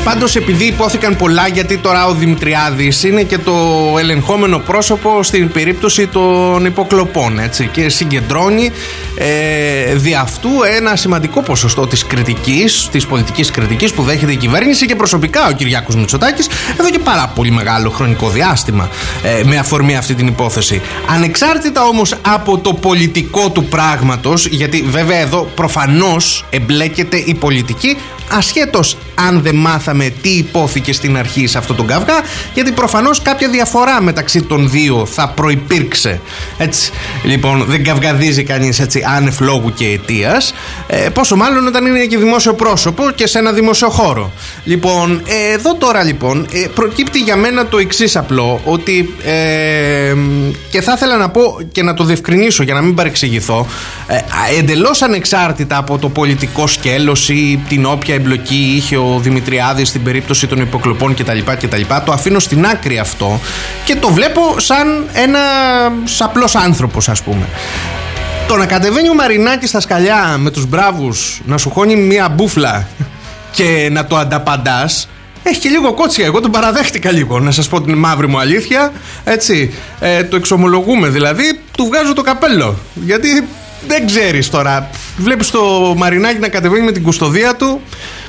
Πάντως, επειδή υπόθηκαν πολλά, γιατί τώρα ο Δημητριάδης είναι και το ελεγχόμενο πρόσωπο στην περίπτωση των υποκλοπών, έτσι, και συγκεντρώνει δι' αυτού ένα σημαντικό ποσοστό της κριτικής, της πολιτικής κριτικής που δέχεται η κυβέρνηση και προσωπικά ο Κυριάκος Μητσοτάκης εδώ και πάρα πολύ μεγάλο χρονικό διάστημα με αφορμή αυτή την υπόθεση. Ανεξάρτητα όμως από το πολιτικό του πράγματος, γιατί βέβαια εδώ προφανώς εμπλέκεται η πολιτική, ασχέτως αν δεν μάθαμε τι υπόθηκε στην αρχή σε αυτόν τον καυγά, γιατί προφανώς κάποια διαφορά μεταξύ των δύο θα προϋπήρξε. Έτσι, λοιπόν, δεν καυγαδίζει κανείς έτσι άνευ λόγου και αιτίας, πόσο μάλλον όταν είναι και δημόσιο πρόσωπο και σε ένα δημόσιο χώρο. Λοιπόν, εδώ τώρα λοιπόν προκύπτει για μένα το εξής απλό, ότι και θα ήθελα να πω και να το διευκρινίσω για να μην παρεξηγηθώ, εντελώς ανεξάρτητα από το πολιτικό σκέλος ή την όποια εμπλοκή είχε ο Δημητριάδης στην περίπτωση των υποκλοπών κτλ. Το αφήνω στην άκρη αυτό και το βλέπω σαν ένας απλός άνθρωπος, ας πούμε. Το να κατεβαίνει ο Μαρινάκης στα σκαλιά με τους μπράβους, να σου χώνει μια μπούφλα και να το ανταπαντάς, έχει και λίγο κότσια. Εγώ τον παραδέχτηκα λίγο, να σας πω την μαύρη μου αλήθεια. Έτσι, το εξομολογούμε δηλαδή, του βγάζω το καπέλο. Γιατί δεν ξέρεις τώρα. Βλέπεις το Μαρινάκη να κατεβαίνει με την κουστοδία του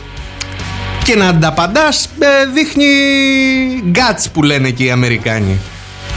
και να ανταπαντάς, δείχνει guts που λένε και οι Αμερικάνοι.